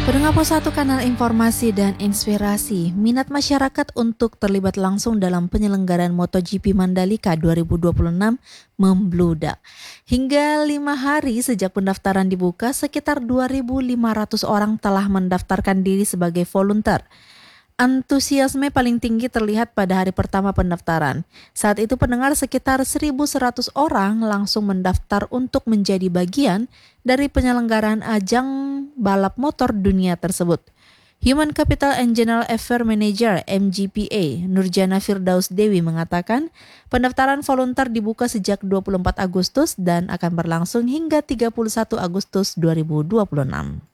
Pendengar Satu Kanal Informasi dan Inspirasi, minat masyarakat untuk terlibat langsung dalam penyelenggaraan MotoGP Mandalika 2026 membludak. Hingga 5 hari sejak pendaftaran dibuka, sekitar 2.500 orang telah mendaftarkan diri sebagai volunteer. Antusiasme paling tinggi terlihat pada hari pertama pendaftaran. Saat itu pendengar sekitar 1.100 orang langsung mendaftar untuk menjadi bagian dari penyelenggaraan ajang balap motor dunia tersebut. Human Capital and General Affairs Manager MGPA Nurjana Firdaus Dewi mengatakan pendaftaran volunteer dibuka sejak 24 Agustus dan akan berlangsung hingga 31 Agustus 2026.